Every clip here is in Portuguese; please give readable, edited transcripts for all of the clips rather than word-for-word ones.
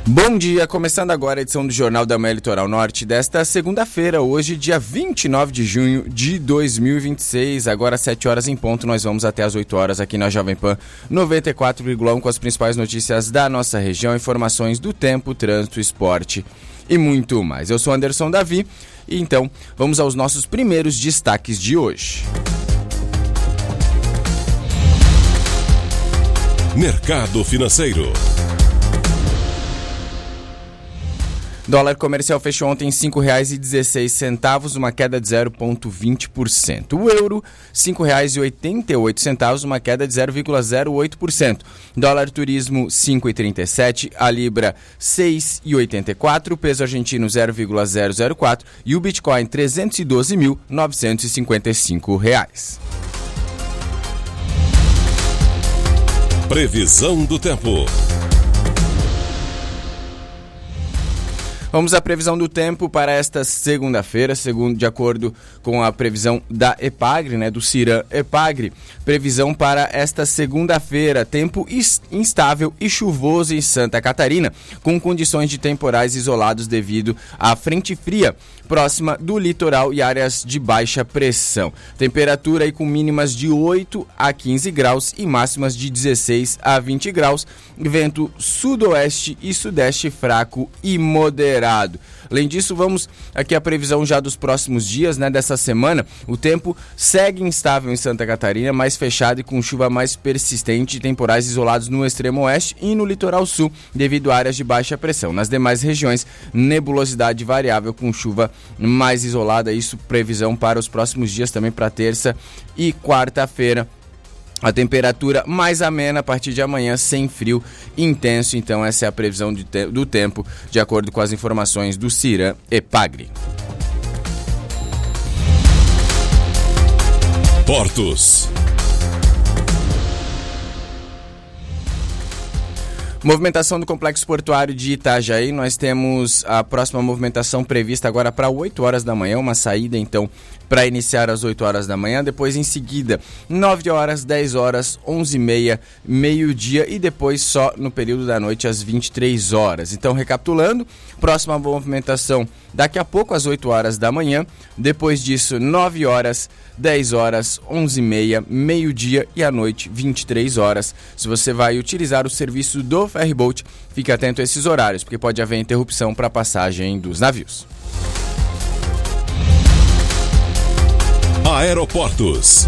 Bom dia, começando agora a edição do Jornal da Manhã Litoral Norte desta segunda-feira, hoje dia 29 de junho de 2026, agora às 7 horas em ponto, nós vamos até às 8 horas aqui na Jovem Pan 94,1 com as principais notícias da nossa região, informações do tempo, trânsito, esporte e muito mais. Eu sou Anderson Davi e então vamos aos nossos primeiros destaques de hoje. Mercado financeiro. Dólar comercial fechou ontem em R$ 5,16, uma queda de 0,20%. O euro, R$ 5,88, uma queda de 0,08%. Dólar turismo, R$ 5,37, a libra, R$ 6,84, o peso argentino, 0,004 e o Bitcoin, R$ 312.955. Previsão do tempo. Vamos à previsão do tempo para esta segunda-feira, de acordo com a previsão da EPAGRE, do CIRAM EPAGRE. Previsão para esta segunda-feira, tempo instável e chuvoso em Santa Catarina, com condições de temporais isolados devido à frente fria próxima do litoral e áreas de baixa pressão. Temperatura aí com mínimas de 8 a 15 graus e máximas de 16 a 20 graus. Vento sudoeste e sudeste fraco e moderado. Além disso, vamos aqui à previsão já dos próximos dias, dessa semana. O tempo segue instável em Santa Catarina, mais fechado e com chuva mais persistente, temporais isolados no extremo oeste e no litoral sul, devido a áreas de baixa pressão. Nas demais regiões, nebulosidade variável com chuva mais isolada. Isso previsão para os próximos dias, também para terça e quarta-feira. A temperatura mais amena a partir de amanhã, sem frio intenso. Então essa é a previsão do tempo, de acordo com as informações do CIRAM EPAGRE. Portos. Movimentação do Complexo Portuário de Itajaí. Nós temos a próxima movimentação prevista agora para 8 horas da manhã, uma saída então para iniciar às 8 horas da manhã, depois em seguida 9 horas, 10 horas, 11h30, meio-dia e depois só no período da noite às 23 horas. Então, recapitulando, próxima movimentação daqui a pouco às 8 horas da manhã, depois disso 9 horas, 10 horas, 11h30, meio-dia e à noite 23 horas. Se você vai utilizar o serviço do Ferryboat, fique atento a esses horários, porque pode haver interrupção para a passagem dos navios. Aeroportos.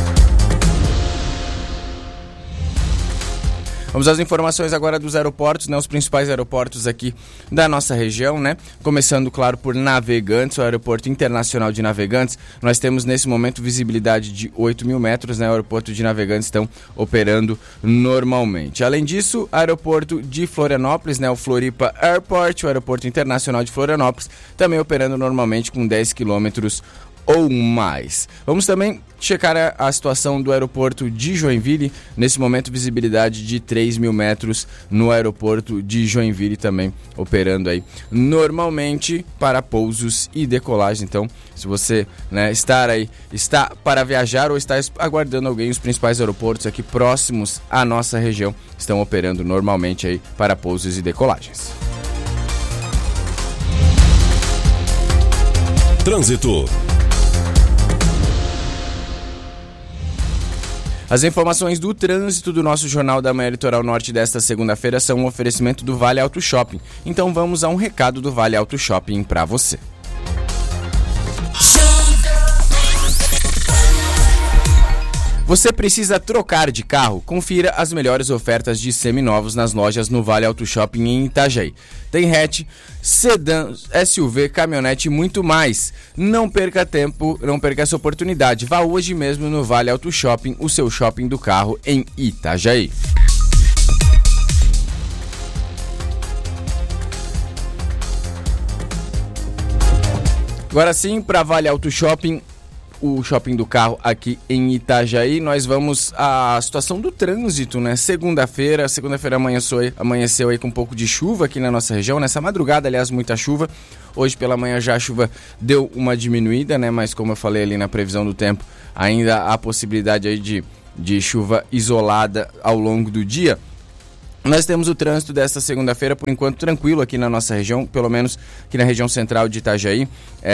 Vamos às informações agora dos aeroportos, os principais aeroportos aqui da nossa região, Começando, claro, por Navegantes, o Aeroporto Internacional de Navegantes. Nós temos nesse momento visibilidade de 8.000 metros, O aeroporto de Navegantes estão operando normalmente. Além disso, aeroporto de Florianópolis, o Floripa Airport, o Aeroporto Internacional de Florianópolis, também operando normalmente com 10 quilômetros ou mais. Vamos também checar a situação do aeroporto de Joinville. Nesse momento, visibilidade de 3.000 metros no aeroporto de Joinville, também operando aí normalmente para pousos e decolagens. Então, se você está para viajar ou está aguardando alguém, os principais aeroportos aqui próximos à nossa região estão operando normalmente aí para pousos e decolagens. Trânsito. As informações do trânsito do nosso Jornal da Manhã Litoral Norte desta segunda-feira são um oferecimento do Vale Auto Shopping. Então vamos a um recado do Vale Auto Shopping para você. Você precisa trocar de carro? Confira as melhores ofertas de seminovos nas lojas no Vale Auto Shopping em Itajaí. Tem hatch, sedã, SUV, caminhonete e muito mais. Não perca tempo, não perca essa oportunidade. Vá hoje mesmo no Vale Auto Shopping, o seu shopping do carro em Itajaí. Agora sim, para Vale Auto Shopping, o shopping do carro aqui em Itajaí. Nós vamos à situação do trânsito, Segunda-feira amanheceu aí com um pouco de chuva aqui na nossa região. Nessa madrugada, aliás, muita chuva. Hoje pela manhã já a chuva deu uma diminuída, Mas como eu falei ali na previsão do tempo, ainda há possibilidade aí de chuva isolada ao longo do dia. Nós temos o trânsito desta segunda-feira, por enquanto, tranquilo aqui na nossa região, pelo menos aqui na região central de Itajaí.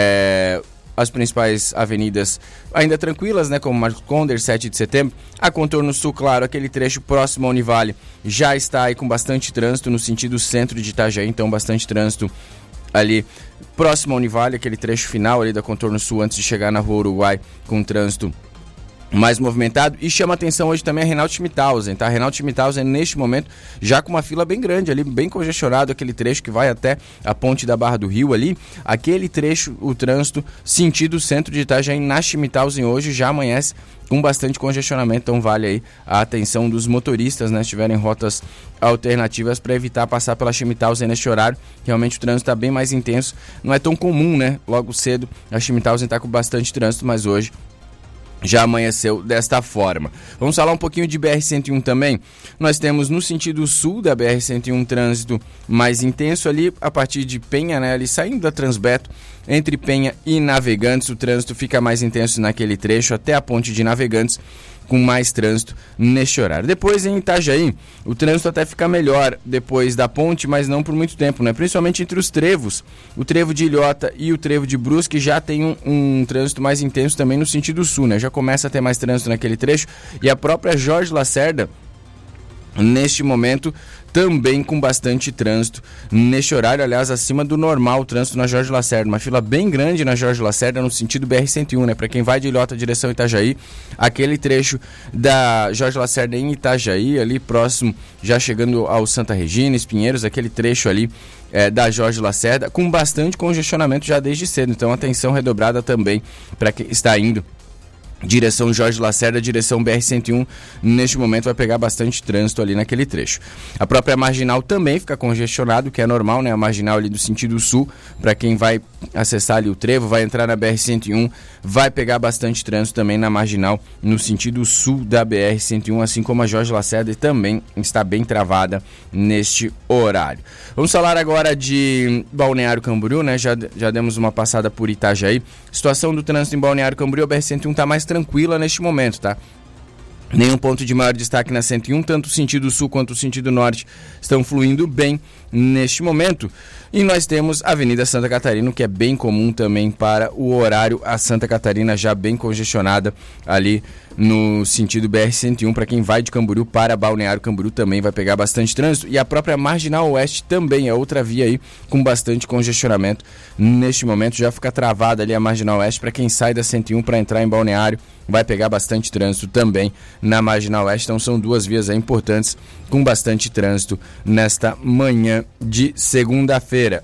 As principais avenidas ainda tranquilas, né, como Marcos Conder, 7 de setembro. A Contorno Sul, claro, aquele trecho próximo ao Univale já está aí com bastante trânsito no sentido centro de Itajaí, então bastante trânsito ali próximo ao Univale, aquele trecho final ali da Contorno Sul antes de chegar na Rua Uruguai com trânsito mais movimentado. E chama atenção hoje também a Reinaldo Schmidhausen, tá? Reinaldo Schmidhausen neste momento já com uma fila bem grande ali, bem congestionado, aquele trecho que vai até a ponte da Barra do Rio ali, aquele trecho, o trânsito sentido centro de Itajaí na Schmidhausen hoje já amanhece com bastante congestionamento, então vale aí a atenção dos motoristas, né, se tiverem rotas alternativas para evitar passar pela Schmidhausen neste horário. Realmente o trânsito está bem mais intenso, não é tão comum, né, logo cedo a Schmidhausen está com bastante trânsito, mas hoje já amanheceu desta forma. Vamos falar um pouquinho de BR-101 também. Nós temos no sentido sul da BR-101 trânsito mais intenso ali a partir de Penha, né, ali saindo da Transbeto, entre Penha e Navegantes, o trânsito fica mais intenso naquele trecho até a ponte de Navegantes, com mais trânsito neste horário. Depois em Itajaí, o trânsito até fica melhor depois da ponte, mas não por muito tempo, né? Principalmente entre os trevos. O trevo de Ilhota e o trevo de Brusque já tem um trânsito mais intenso também no sentido sul, né? Já começa a ter mais trânsito naquele trecho. E a própria Jorge Lacerda, neste momento, também com bastante trânsito neste horário, aliás, acima do normal o trânsito na Jorge Lacerda, uma fila bem grande na Jorge Lacerda no sentido BR-101, né, para quem vai de Ilhota direção Itajaí, aquele trecho da Jorge Lacerda em Itajaí, ali próximo, já chegando ao Santa Regina, Espinheiros, aquele trecho ali da Jorge Lacerda, com bastante congestionamento já desde cedo, então atenção redobrada também para quem está indo direção Jorge Lacerda, direção BR-101, neste momento vai pegar bastante trânsito ali naquele trecho. A própria Marginal também fica congestionado, que é normal, né? A Marginal ali do sentido sul, para quem vai acessar ali o trevo, vai entrar na BR-101, vai pegar bastante trânsito também na Marginal, no sentido sul da BR-101, assim como a Jorge Lacerda também está bem travada neste horário. Vamos falar agora de Balneário Camboriú, né? Já demos uma passada por Itajaí. Situação do trânsito em Balneário Camboriú, a BR-101 está mais tranquila neste momento, tá? Nenhum ponto de maior destaque na 101, tanto o sentido sul quanto o sentido norte estão fluindo bem neste momento. E nós temos a Avenida Santa Catarina, que é bem comum também para o horário, a Santa Catarina já bem congestionada ali no sentido BR-101, para quem vai de Camboriú para Balneário Camboriú também vai pegar bastante trânsito, e a própria Marginal Oeste também é outra via aí com bastante congestionamento neste momento, já fica travada ali a Marginal Oeste para quem sai da 101 para entrar em Balneário, vai pegar bastante trânsito também na Marginal Oeste, então são duas vias aí importantes com bastante trânsito nesta manhã de segunda-feira.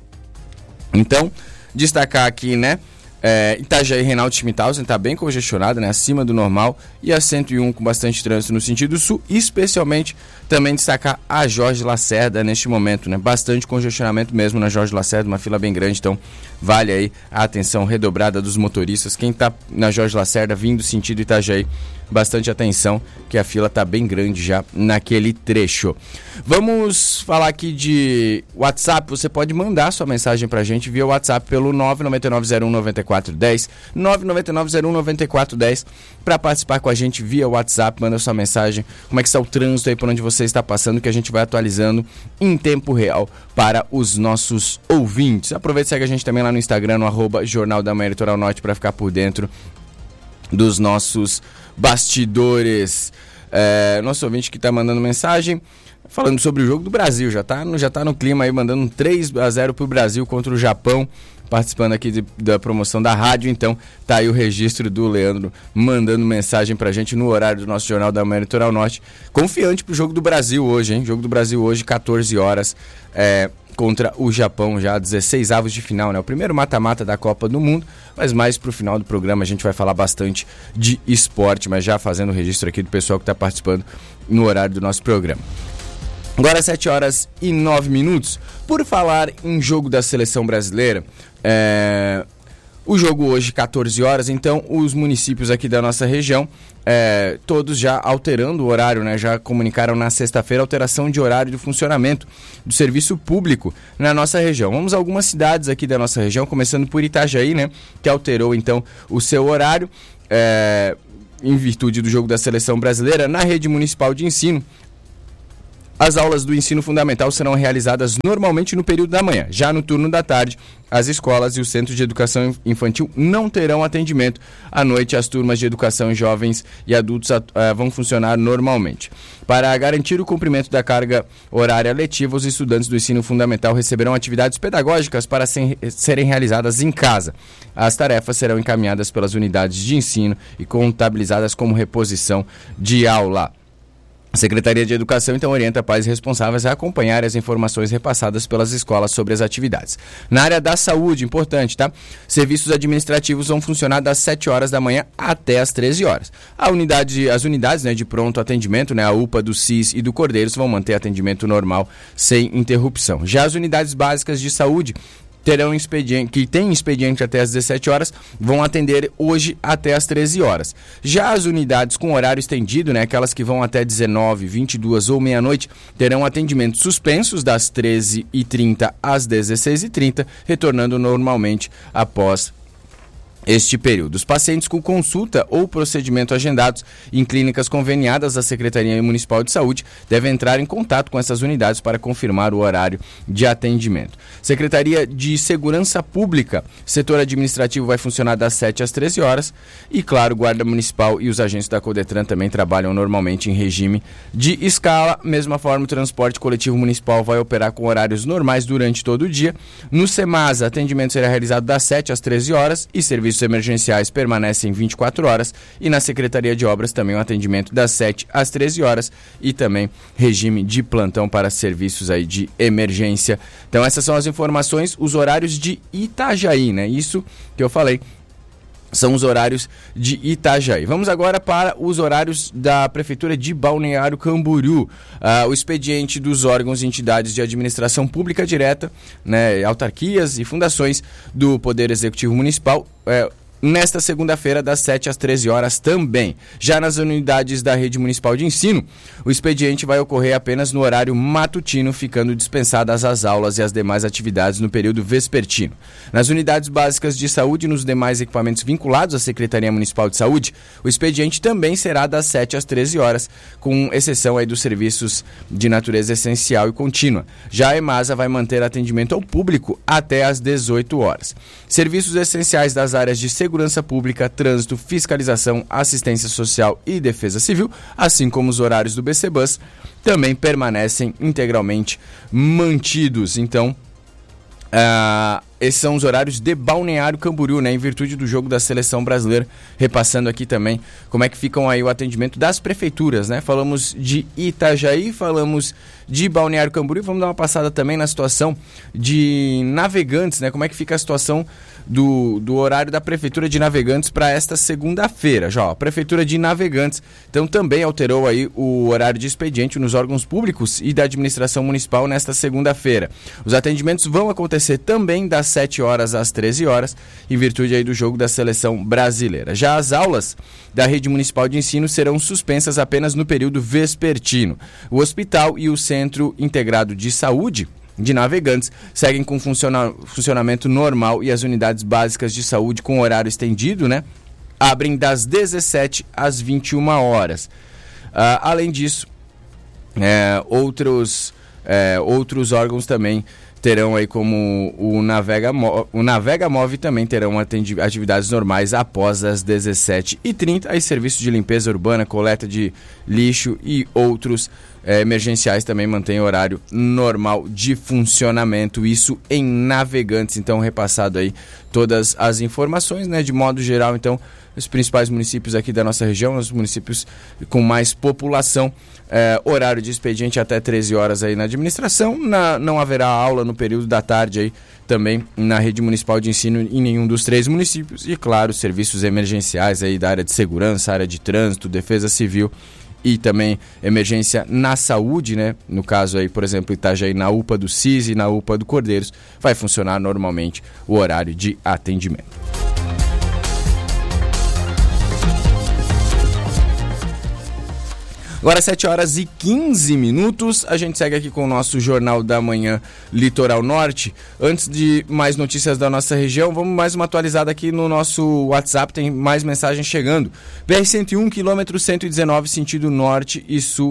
Então, destacar aqui, né, Itajaí Reinaldo Schmidhausen está bem congestionado, né, acima do normal, e a 101 com bastante trânsito no sentido sul, e especialmente também destacar a Jorge Lacerda neste momento, né, bastante congestionamento mesmo na Jorge Lacerda, uma fila bem grande, então vale aí a atenção redobrada dos motoristas, quem está na Jorge Lacerda vindo sentido Itajaí, bastante atenção, que a fila está bem grande já naquele trecho. Vamos falar aqui de WhatsApp, você pode mandar sua mensagem pra gente via WhatsApp pelo 999019410, 999019410, para participar com a gente via WhatsApp, manda sua mensagem, como é que está o trânsito aí por onde você está passando, que a gente vai atualizando em tempo real para os nossos ouvintes. Aproveita e segue a gente também lá no Instagram, no @Jornal da Manhã Litoral Norte, para ficar por dentro dos nossos bastidores. Nosso ouvinte que está mandando mensagem falando sobre o jogo do Brasil, já tá no clima aí, mandando um 3-0 pro Brasil contra o Japão, participando aqui da promoção da rádio. Então tá aí o registro do Leandro mandando mensagem pra gente no horário do nosso Jornal da Manhã Litoral Norte, confiante pro jogo do Brasil hoje, hein? Jogo do Brasil hoje, 14 horas, contra o Japão, já 16avos de final, né? O primeiro mata-mata da Copa do Mundo, mas mais pro final do programa a gente vai falar bastante de esporte, mas já fazendo o registro aqui do pessoal que está participando no horário do nosso programa. Agora 7h09. Por falar em jogo da seleção brasileira, o jogo hoje 14 horas, então os municípios aqui da nossa região, todos já alterando o horário, né? Já comunicaram na sexta-feira alteração de horário do funcionamento do serviço público na nossa região. Vamos a algumas cidades aqui da nossa região, começando por Itajaí, né? Que alterou então o seu horário em virtude do jogo da seleção brasileira. Na rede municipal de ensino, As aulas do ensino fundamental serão realizadas normalmente no período da manhã. Já no turno da tarde, as escolas e os centros de educação infantil não terão atendimento. À noite, as turmas de educação jovens e adultos vão funcionar normalmente. Para garantir o cumprimento da carga horária letiva, os estudantes do ensino fundamental receberão atividades pedagógicas para serem realizadas em casa. As tarefas serão encaminhadas pelas unidades de ensino e contabilizadas como reposição de aula. A Secretaria de Educação, então, orienta pais responsáveis a acompanhar as informações repassadas pelas escolas sobre as atividades. Na área da saúde, importante, tá? Serviços administrativos vão funcionar das 7 horas da manhã até as 13 horas. As unidades, né, de pronto atendimento, né, a UPA, do CIS e do Cordeiros, vão manter atendimento normal, sem interrupção. Já as unidades básicas de saúde terão que tem expediente até às 17 horas, vão atender hoje até às 13 horas. Já as unidades com horário estendido, né, aquelas que vão até 19, 22 ou meia-noite, terão atendimentos suspensos das 13h30 às 16h30, retornando normalmente após este período. Os pacientes com consulta ou procedimento agendados em clínicas conveniadas da Secretaria Municipal de Saúde devem entrar em contato com essas unidades para confirmar o horário de atendimento. Secretaria de Segurança Pública, setor administrativo vai funcionar das 7 às 13 horas e, claro, Guarda Municipal e os agentes da Codetran também trabalham normalmente em regime de escala. Mesma forma, o transporte coletivo municipal vai operar com horários normais durante todo o dia. No Semasa, atendimento será realizado das 7 às 13 horas e serviços emergenciais permanecem 24 horas e na Secretaria de Obras também o atendimento das 7 às 13 horas e também regime de plantão para serviços aí de emergência. Então essas são as informações, os horários de Itajaí, né? Isso que eu falei. São os horários de Itajaí. Vamos agora para os horários da Prefeitura de Balneário Camboriú. O expediente dos órgãos e entidades de administração pública direta, né, autarquias e fundações do Poder Executivo Municipal, nesta segunda-feira, das 7 às 13 horas também. Já nas unidades da Rede Municipal de Ensino, o expediente vai ocorrer apenas no horário matutino, ficando dispensadas as aulas e as demais atividades no período vespertino. Nas unidades básicas de saúde e nos demais equipamentos vinculados à Secretaria Municipal de Saúde, o expediente também será das 7 às 13 horas, com exceção aí dos serviços de natureza essencial e contínua. Já a EMASA vai manter atendimento ao público até às 18 horas. Serviços essenciais das áreas de segurança pública, trânsito, fiscalização, assistência social e defesa civil, assim como os horários do BC Bus, também permanecem integralmente mantidos. Então, esses são os horários de Balneário Camboriú, né, em virtude do jogo da Seleção Brasileira. Repassando aqui também como é que ficam aí o atendimento das prefeituras, né? Falamos de Itajaí, falamos de Balneário Camboriú, vamos dar uma passada também na situação de Navegantes, né? Como é que fica a situação do horário da Prefeitura de Navegantes para esta segunda-feira. Já, a Prefeitura de Navegantes, então, também alterou aí o horário de expediente nos órgãos públicos e da administração municipal nesta segunda-feira. Os atendimentos vão acontecer também das 7 horas às 13 horas, em virtude aí do jogo da Seleção Brasileira. Já as aulas da Rede Municipal de Ensino serão suspensas apenas no período vespertino. O hospital e o Centro Integrado de Saúde de Navegantes seguem com funcionamento normal e as unidades básicas de saúde com horário estendido, né, abrem das 17 às 21 horas. Além disso, outros órgãos também terão aí, como o Navega Move, também terão atividades normais após as 17h30. Aí serviços de limpeza urbana, coleta de lixo e outros emergenciais também mantêm horário normal de funcionamento, isso em Navegantes. Então, repassado aí todas as informações, né, de modo geral. Então, os principais municípios aqui da nossa região, os municípios com mais população, horário de expediente até 13 horas aí na administração. Não haverá aula no período da tarde aí também na Rede Municipal de Ensino em nenhum dos 3 municípios. E, claro, serviços emergenciais aí da área de segurança, área de trânsito, defesa civil e também emergência na saúde, né? No caso aí, por exemplo, Itajaí, na UPA do CIS e na UPA do Cordeiros, vai funcionar normalmente o horário de atendimento. Agora 7 horas e 15 minutos, a gente segue aqui com o nosso Jornal da Manhã Litoral Norte. Antes de mais notícias da nossa região, vamos mais uma atualizada aqui no nosso WhatsApp, tem mais mensagens chegando. BR-101, quilômetro 119, sentido norte e sul,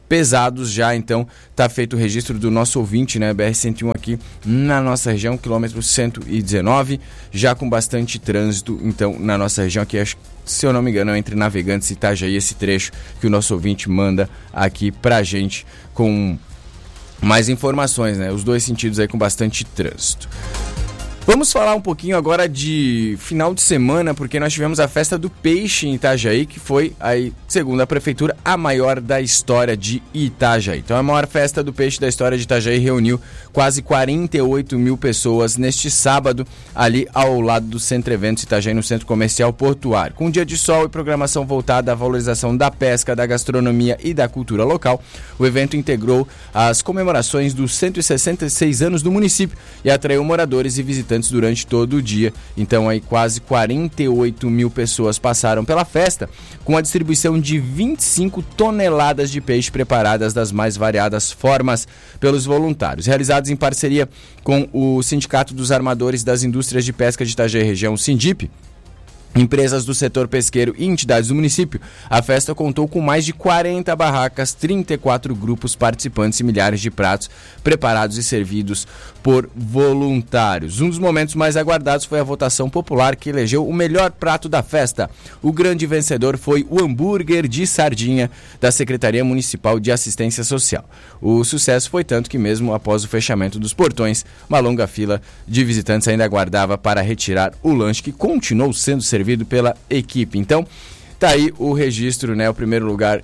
pesados já, então está feito o registro do nosso ouvinte, né, BR-101 aqui na nossa região, quilômetro 119, já com bastante trânsito, então, na nossa região aqui, acho, se eu não me engano, entre Navegantes e Itajaí, esse trecho que o nosso ouvinte manda aqui pra gente com mais informações, né, os dois sentidos aí com bastante trânsito. Vamos falar um pouquinho agora de final de semana, porque nós tivemos a Festa do Peixe em Itajaí, que foi, aí, segundo a Prefeitura, a maior da história de Itajaí. Então, a maior Festa do Peixe da história de Itajaí reuniu quase 48 mil pessoas neste sábado, ali ao lado do Centro Eventos Itajaí, no Centro Comercial Portuário. Com um dia de sol e programação voltada à valorização da pesca, da gastronomia e da cultura local, o evento integrou as comemorações dos 166 anos do município e atraiu moradores e visitantes durante todo o dia. Então aí quase 48 mil pessoas passaram pela festa, com a distribuição de 25 toneladas de peixe preparadas das mais variadas formas pelos voluntários, realizados em parceria com o Sindicato dos Armadores das Indústrias de Pesca de Itajaí Região, Sindip, empresas do setor pesqueiro e entidades do município. A festa contou com mais de 40 barracas, 34 grupos participantes e milhares de pratos preparados e servidos por voluntários. Um dos momentos mais aguardados foi a votação popular que elegeu o melhor prato da festa. O grande vencedor foi o hambúrguer de sardinha da Secretaria Municipal de Assistência Social. O sucesso foi tanto que mesmo após o fechamento dos portões, uma longa fila de visitantes ainda aguardava para retirar o lanche que continuou sendo servido pela equipe. Então, tá aí o registro, né? O primeiro lugar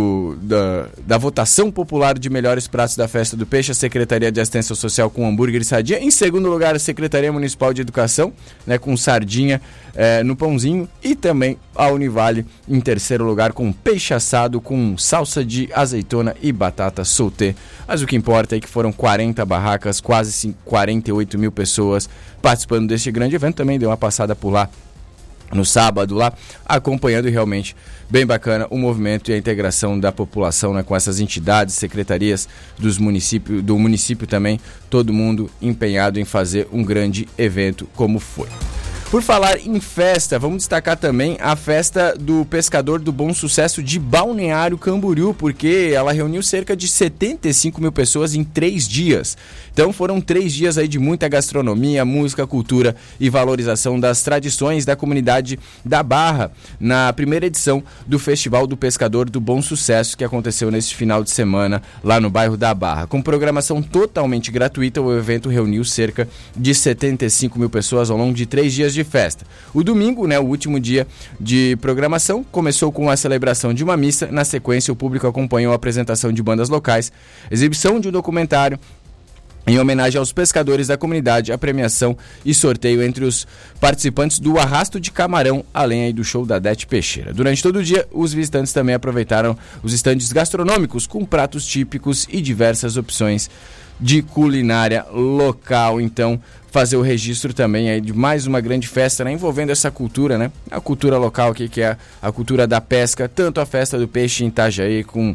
da votação popular de melhores pratos da Festa do Peixe, a Secretaria de Assistência Social com hambúrguer e sardinha. Em segundo lugar, a Secretaria Municipal de Educação, né, com sardinha no pãozinho, e também a Univale em terceiro lugar com peixe assado com salsa de azeitona e batata sauté. Mas o que importa é que foram 40 barracas, quase 48 mil pessoas participando deste grande evento. Também deu uma passada por lá no sábado lá, acompanhando, e realmente bem bacana o movimento e a integração da população, né, com essas entidades, secretarias do município também, todo mundo empenhado em fazer um grande evento como foi. Por falar em festa, vamos destacar também a festa do Pescador do Bom Sucesso de Balneário Camboriú, porque ela reuniu cerca de 75 mil pessoas em 3 dias. Então foram 3 dias aí de muita gastronomia, música, cultura e valorização das tradições da comunidade da Barra, na primeira edição do Festival do Pescador do Bom Sucesso, que aconteceu neste final de semana lá no bairro da Barra. Com programação totalmente gratuita, o evento reuniu cerca de 75 mil pessoas ao longo de 3 dias de festa. O domingo, né, o último dia de programação, começou com a celebração de uma missa. Na sequência, o público acompanhou a apresentação de bandas locais, exibição de um documentário em homenagem aos pescadores da comunidade, a premiação e sorteio entre os participantes do Arrasto de Camarão, além aí do show da Dete Peixeira. Durante todo o dia, os visitantes também aproveitaram os estandes gastronômicos com pratos típicos e diversas opções de culinária local. Então, fazer o registro também aí de mais uma grande festa, né, envolvendo essa cultura, né, a cultura local aqui, que é a cultura da pesca, tanto a Festa do Peixe em Itajaí com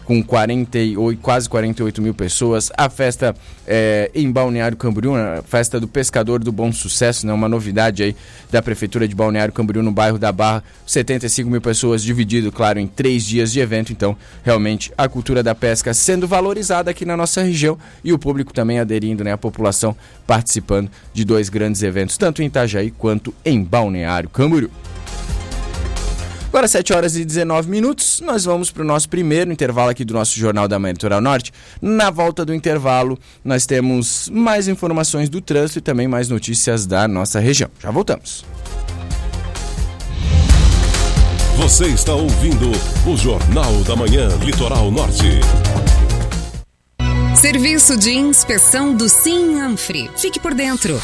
quase 48 mil pessoas, a festa em Balneário Camboriú, a Festa do Pescador do Bom Sucesso, né, uma novidade aí da Prefeitura de Balneário Camboriú no bairro da Barra, 75 mil pessoas dividido, claro, em 3 dias de evento. Então, realmente, a cultura da pesca sendo valorizada aqui na nossa região e o público também aderindo, né, a população participando de 2 grandes eventos, tanto em Itajaí quanto em Balneário Camboriú. Agora 7 horas e 19 minutos, nós vamos para o nosso primeiro intervalo aqui do nosso Jornal da Manhã Litoral Norte. Na volta do intervalo, nós temos mais informações do trânsito e também mais notícias da nossa região. Já voltamos. Você está ouvindo o Jornal da Manhã Litoral Norte. Serviço de inspeção do Sinanfri. Fique por dentro.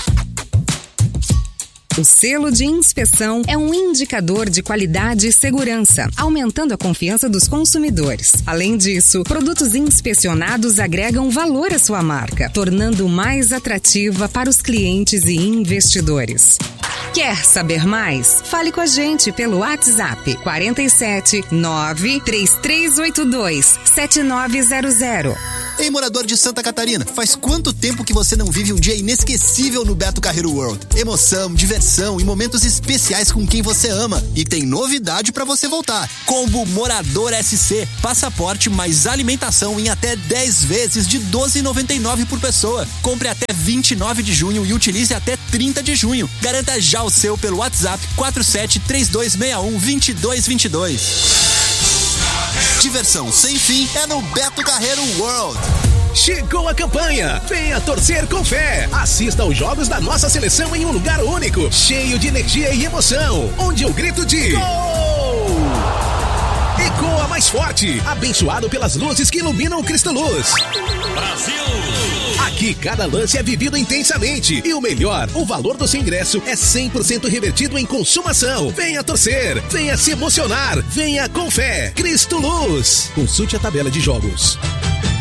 O selo de inspeção é um indicador de qualidade e segurança, aumentando a confiança dos consumidores. Além disso, produtos inspecionados agregam valor à sua marca, tornando mais atrativa para os clientes e investidores. Quer saber mais? Fale com a gente pelo WhatsApp 47 93382 7900. Ei, morador de Santa Catarina, faz quanto tempo que você não vive um dia inesquecível no Beto Carreiro World? Emoção, diversão e momentos especiais com quem você ama. E tem novidade pra você voltar. Combo Morador SC. Passaporte mais alimentação em até 10 vezes de R$ 12,99 por pessoa. Compre até 29 de junho e utilize até 30 de junho. Garanta já o seu pelo WhatsApp 473261-2222. Diversão sem fim é no Beto Carreiro World. Chegou a campanha, venha torcer com fé. Assista aos jogos da nossa seleção em um lugar único, cheio de energia e emoção, onde o grito de gol ecoa mais forte, abençoado pelas luzes que iluminam o Cristo Luz. Brasil! Aqui cada lance é vivido intensamente e o melhor, o valor do seu ingresso é 100% revertido em consumação. Venha torcer, venha se emocionar, venha com fé. Cristo Luz. Consulte a tabela de jogos.